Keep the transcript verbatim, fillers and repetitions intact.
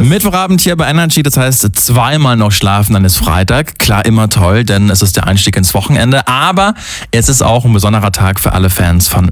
Mittwochabend hier bei Energy, das heißt zweimal noch schlafen, dann ist Freitag. Klar, immer toll, denn es ist der Einstieg ins Wochenende. Aber es ist auch ein besonderer Tag für alle Fans von